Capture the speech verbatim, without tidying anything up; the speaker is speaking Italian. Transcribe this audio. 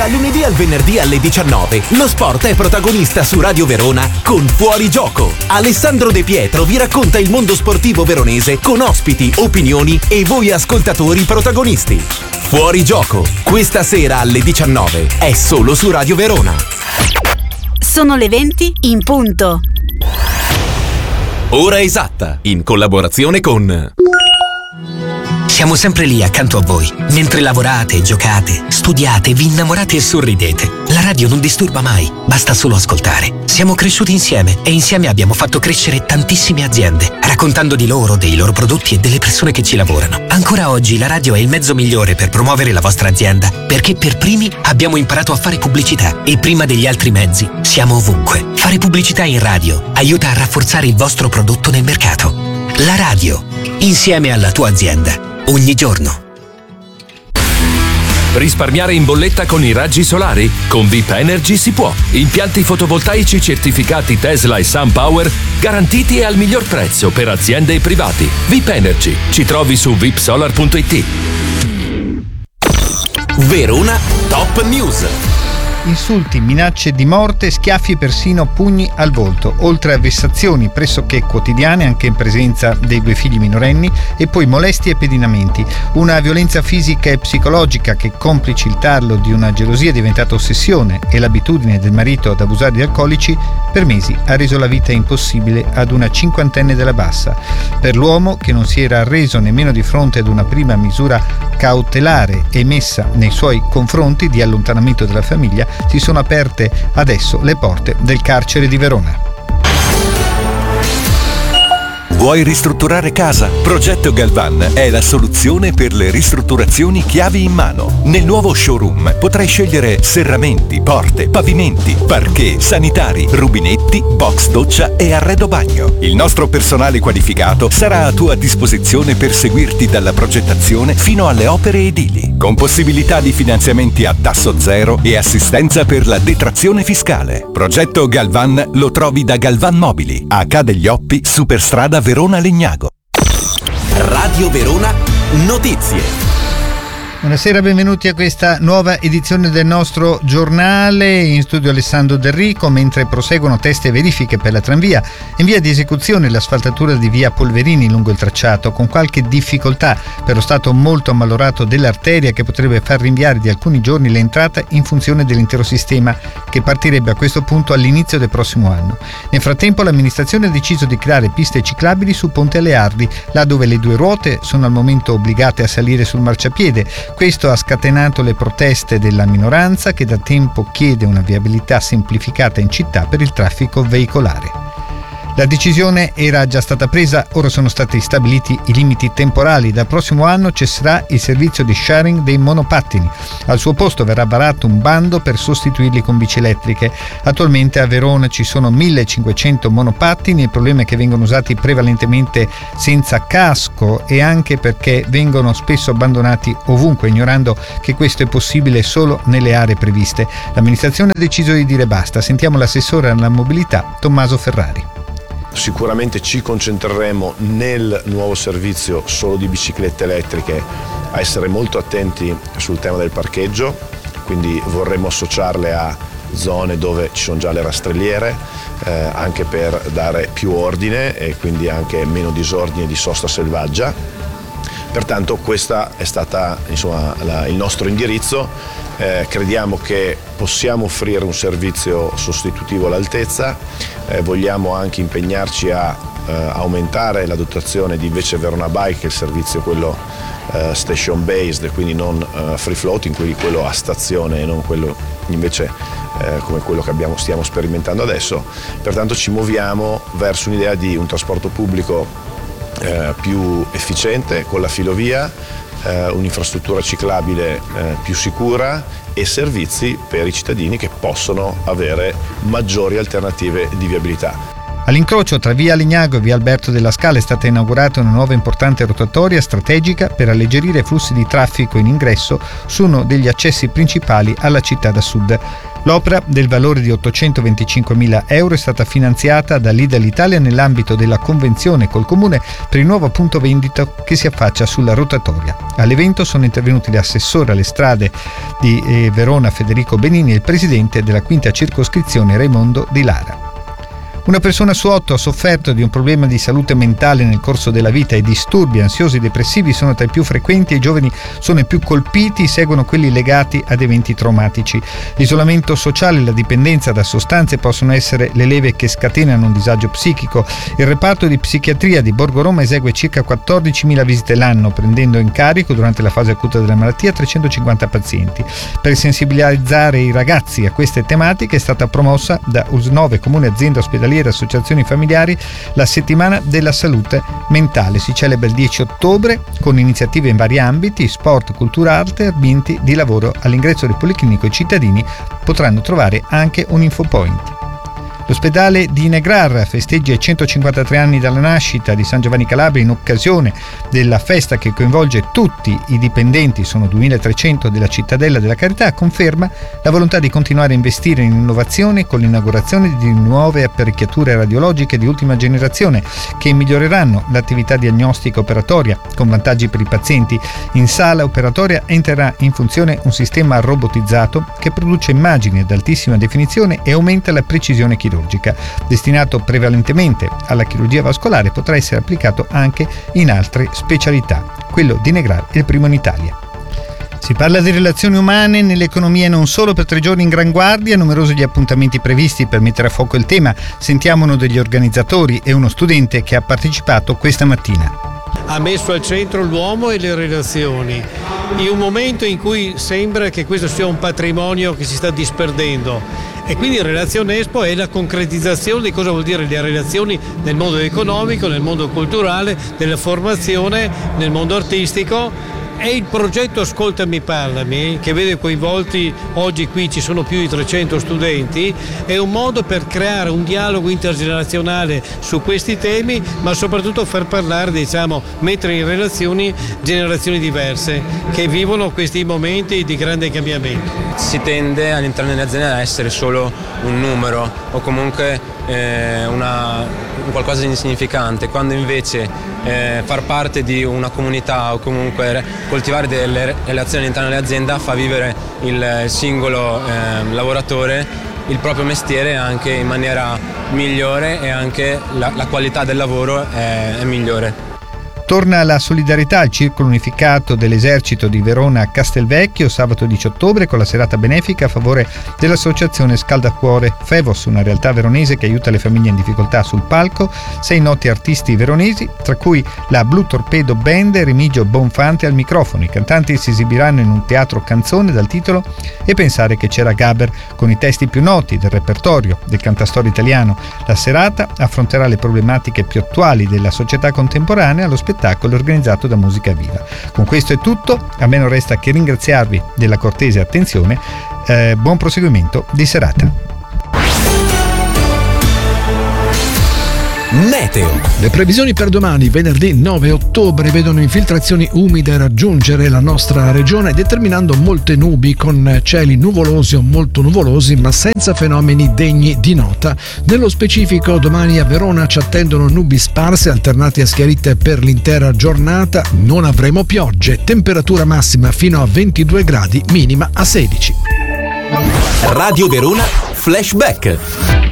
Dal lunedì al venerdì alle diciannove, lo sport è protagonista su Radio Verona con Fuori Gioco. Alessandro De Pietro vi racconta il mondo sportivo veronese con ospiti, opinioni e voi ascoltatori protagonisti. Fuori Gioco, questa sera alle diciannove, è solo su Radio Verona. Sono le venti in punto. Ora esatta, in collaborazione con... Siamo sempre lì accanto a voi, mentre lavorate, giocate, studiate, vi innamorate e sorridete. La radio non disturba mai, basta solo ascoltare. Siamo cresciuti insieme e insieme abbiamo fatto crescere tantissime aziende, raccontando di loro, dei loro prodotti e delle persone che ci lavorano. Ancora oggi la radio è il mezzo migliore per promuovere la vostra azienda, perché per primi abbiamo imparato a fare pubblicità e prima degli altri mezzi siamo ovunque. Fare pubblicità in radio aiuta a rafforzare il vostro prodotto nel mercato. La radio, insieme alla tua azienda. Ogni giorno. Risparmiare in bolletta con i raggi solari? Con V I P Energy si può. Impianti fotovoltaici certificati Tesla e SunPower garantiti e al miglior prezzo per aziende e privati. V I P Energy. Ci trovi su vipsolar punto it. Verona Top News. Insulti, minacce di morte, schiaffi e persino pugni al volto, oltre a vessazioni pressoché quotidiane anche in presenza dei due figli minorenni e poi molestie e pedinamenti. Una violenza fisica e psicologica che, complici il tarlo di una gelosia diventata ossessione e l'abitudine del marito ad abusare di alcolici, per mesi ha reso la vita impossibile ad una cinquantenne della Bassa. Per l'uomo, che non si era arreso nemmeno di fronte ad una prima misura cautelare emessa nei suoi confronti di allontanamento dalla famiglia, si sono aperte adesso le porte del carcere di Verona. Vuoi ristrutturare casa? Progetto Galvan è la soluzione per le ristrutturazioni chiavi in mano. Nel nuovo showroom potrai scegliere serramenti, porte, pavimenti, parquet, sanitari, rubinetti, box doccia e arredo bagno. Il nostro personale qualificato sarà a tua disposizione per seguirti dalla progettazione fino alle opere edili, con possibilità di finanziamenti a tasso zero e assistenza per la detrazione fiscale. Progetto Galvan lo trovi da Galvan Mobili, a Ca' degli Oppi, Superstrada Verona Legnago. Radio Verona Notizie. Buonasera, benvenuti a questa nuova edizione del nostro giornale. In studio Alessandro Del Rico, mentre proseguono test e verifiche per la tranvia. In via di esecuzione l'asfaltatura di via Polverini lungo il tracciato, con qualche difficoltà per lo stato molto ammalorato dell'arteria che potrebbe far rinviare di alcuni giorni l'entrata in funzione dell'intero sistema, che partirebbe a questo punto all'inizio del prossimo anno. Nel frattempo l'amministrazione ha deciso di creare piste ciclabili su Ponte Aleardi, là dove le due ruote sono al momento obbligate a salire sul marciapiede. Questo ha scatenato le proteste della minoranza, che da tempo chiede una viabilità semplificata in città per il traffico veicolare. La decisione era già stata presa, ora sono stati stabiliti i limiti temporali. Dal prossimo anno cesserà il servizio di sharing dei monopattini. Al suo posto verrà varato un bando per sostituirli con bici elettriche. Attualmente a Verona ci sono millecinquecento monopattini. Il problema è che vengono usati prevalentemente senza casco e anche perché vengono spesso abbandonati ovunque, ignorando che questo è possibile solo nelle aree previste. L'amministrazione ha deciso di dire basta. Sentiamo l'assessore alla mobilità Tommaso Ferrari. Sicuramente ci concentreremo nel nuovo servizio solo di biciclette elettriche a essere molto attenti sul tema del parcheggio, quindi vorremmo associarle a zone dove ci sono già le rastrelliere, eh, anche per dare più ordine e quindi anche meno disordine di sosta selvaggia. Pertanto questa è stata insomma la, il nostro indirizzo. Eh, crediamo che possiamo offrire un servizio sostitutivo all'altezza, eh, vogliamo anche impegnarci a eh, aumentare la dotazione di invece Verona Bike, che è il servizio quello eh, station based, quindi non eh, free floating, quindi quello a stazione e non quello invece eh, come quello che abbiamo, stiamo sperimentando adesso. Pertanto ci muoviamo verso un'idea di un trasporto pubblico eh, più efficiente con la filovia, Uh, un'infrastruttura ciclabile uh, più sicura e servizi per i cittadini che possono avere maggiori alternative di viabilità. All'incrocio tra via Legnago e via Alberto della Scala è stata inaugurata una nuova importante rotatoria strategica per alleggerire i flussi di traffico in ingresso su uno degli accessi principali alla città da sud. L'opera, del valore di ottocentoventicinquemila euro, è stata finanziata da Lidl Italia nell'ambito della convenzione col comune per il nuovo punto vendita che si affaccia sulla rotatoria. All'evento sono intervenuti l'assessore alle strade di eh, Verona Federico Benini e il presidente della quinta circoscrizione Raimondo Di Lara. Una persona su otto ha sofferto di un problema di salute mentale nel corso della vita e disturbi ansiosi depressivi sono tra i più frequenti e i giovani sono i più colpiti, seguono quelli legati ad eventi traumatici. L'isolamento sociale e la dipendenza da sostanze possono essere le leve che scatenano un disagio psichico. Il reparto di psichiatria di Borgo Roma esegue circa quattordicimila visite l'anno, prendendo in carico durante la fase acuta della malattia trecentocinquanta pazienti. Per sensibilizzare i ragazzi a queste tematiche è stata promossa da U S nove, Comune Azienda Ospedaliera e associazioni familiari, la settimana della salute mentale. Si celebra il dieci ottobre con iniziative in vari ambiti: sport, cultura, arte, ambienti di lavoro. All'ingresso del Policlinico i cittadini potranno trovare anche un infopoint. L'ospedale di Negrar festeggia i centocinquantatré anni dalla nascita di San Giovanni Calabria in occasione della festa che coinvolge tutti i dipendenti, sono duemilatrecento, della Cittadella della Carità. Conferma la volontà di continuare a investire in innovazione con l'inaugurazione di nuove apparecchiature radiologiche di ultima generazione che miglioreranno l'attività diagnostica operatoria con vantaggi per i pazienti. In sala operatoria entrerà in funzione un sistema robotizzato che produce immagini ad altissima definizione e aumenta la precisione chirurgica. Destinato prevalentemente alla chirurgia vascolare, potrà essere applicato anche in altre specialità. Quello di Negrar è il primo in Italia. Si parla di relazioni umane nell'economia e non solo. Per tre giorni in Gran Guardia, numerosi gli appuntamenti previsti per mettere a fuoco il tema. Sentiamo uno degli organizzatori e uno studente che ha partecipato questa mattina. Ha messo al centro l'uomo e le relazioni, in un momento in cui sembra che questo sia un patrimonio che si sta disperdendo. E quindi Relazione Expo è la concretizzazione di cosa vuol dire le relazioni nel mondo economico, nel mondo culturale, nella formazione, nel mondo artistico. È il progetto Ascoltami Parlami, che vede coinvolti, oggi qui ci sono più di trecento studenti, è un modo per creare un dialogo intergenerazionale su questi temi, ma soprattutto far parlare, diciamo, mettere in relazioni generazioni diverse che vivono questi momenti di grande cambiamento. Si tende all'interno delle aziende a essere solo un numero o comunque eh, una, qualcosa di insignificante, quando invece eh, far parte di una comunità o comunque coltivare delle relazioni all'interno dell'azienda fa vivere il singolo eh, lavoratore il proprio mestiere anche in maniera migliore e anche la, la qualità del lavoro è, è migliore. Torna la solidarietà al Circolo Unificato dell'Esercito di Verona a Castelvecchio sabato dieci ottobre con la serata benefica a favore dell'associazione Scaldacuore Fevos, una realtà veronese che aiuta le famiglie in difficoltà. Sul palco sei noti artisti veronesi, tra cui la Blue Torpedo Band e Remigio Bonfante al microfono. I cantanti si esibiranno in un teatro canzone dal titolo E pensare che c'era Gaber, con i testi più noti del repertorio del cantastorie italiano. La serata affronterà le problematiche più attuali della società contemporanea allo spettacolo organizzato da Musica Viva. Con questo è tutto, a me non resta che ringraziarvi della cortese attenzione. Eh, buon proseguimento di serata. Meteo. Le previsioni per domani, venerdì nove ottobre, vedono infiltrazioni umide raggiungere la nostra regione, determinando molte nubi con cieli nuvolosi o molto nuvolosi, ma senza fenomeni degni di nota. Nello specifico, domani a Verona ci attendono nubi sparse alternate a schiarite per l'intera giornata. Non avremo piogge, temperatura massima fino a ventidue gradi, minima a sedici. Radio Verona Flashback.